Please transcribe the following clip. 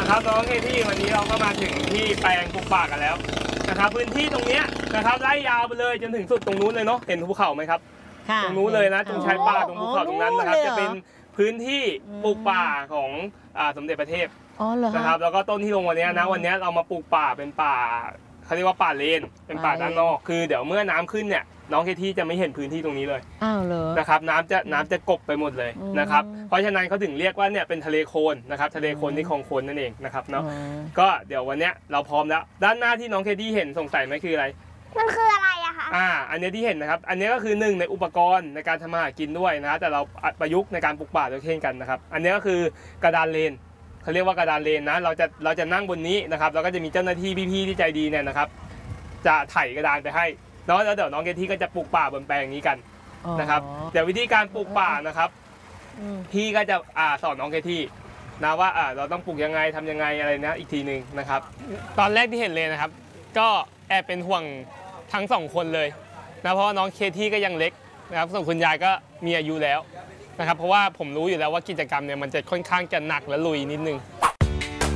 นะครับน้องเคที่วันนี้เราก็มาถึงที่แปลงปลูกป่ากันแล้วนะครับพื้นที่ตรงนี้นะครับไล่ยาวไปเลยจนถึงสุดตรงนู้นเลยเนาะเห็นภูเขาไหมครับตรงนู้นเลยนะตรงชายป่าตรงภูเขาตรงนั้นนะครับจะเป็นพื้นที่ปลูกป่าของสมเด็จพระเทพนะครับแล้วก็ต้นที่ลงวันนี้เรามาปลูกป่าเป็นป่าเขาเรียกว่าป่าเลนเป็นป่าด้านนอกคือเดี๋ยวเมื่อน้ำขึ้นเนี่ยน้องเคที่จะไม่เห็นพื้นที่ตรงนี้เลยนะครับน้ำจะกบไปหมดเลยนะครับเพราะฉะนั้นเขาถึงเรียกว่าเนี่ยเป็นทะเลโคลนนะครับทะเลโคลนที่คลองโคลนนั่นเองนะครับเนาะก็เดี๋ยววันนี้เราพร้อมแล้วด้านหน้าที่น้องเคที่เห็นสงสัยไหมคืออะไรมันคืออะไรอะคะอันนี้ที่เห็นนะครับอันนี้ก็คือหนึ่งในอุปกรณ์ในการทำมาหากินด้วยนะแต่เราประยุกต์ในการปลูกป่าด้วยเช่นกันนะครับอันนี้ก็คือกระดานเลนเขาเรียกว่ากระดานเลนนะเราจะนั่งบนนี้นะครับแล้วก็จะมีเจ้าหน้าที่พี่ๆที่ใจดีเนี่ยนะครับจะไถกระดานไปให้แล้วเดี๋ยวน้องเคที่ก็จะปลูกป่าบนแปลงนี้กันนะครับเดี๋ยววิธีการปลูกป่านะครับพี่ก็จะสอนน้องเคที่นะว่าเราต้องปลูกยังไงทำยังไงอะไรนะอีกทีหนึ่งนะครับตอนแรกที่เห็นเลยนะครับก็แอบเป็นห่วงทั้งสองคนเลยนะเพราะว่าน้องเคที่ก็ยังเล็กนะครับส่วนคุณยายก็มีอายุแล้วนะครับเพราะว่าผมรู้อยู่แล้วว่ากิจกรรมเนี่ยมันจะค่อนข้างจะหนักและลุยนิดนึง